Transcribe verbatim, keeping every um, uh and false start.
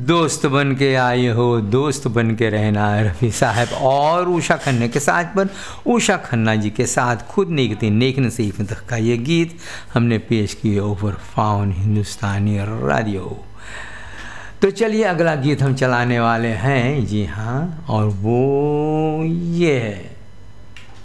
दोस्त बन के आए हो, दोस्त बन के रहना, रफ़ी साहब और उषा खन्ना के साथ, पर उषा खन्ना जी के साथ खुद नेक थी नेक नसीब तक का ये गीत हमने पेश किया ओवर फाउन हिंदुस्तानी रेडियो। तो चलिए अगला गीत हम चलाने वाले हैं, जी हाँ, और वो ये है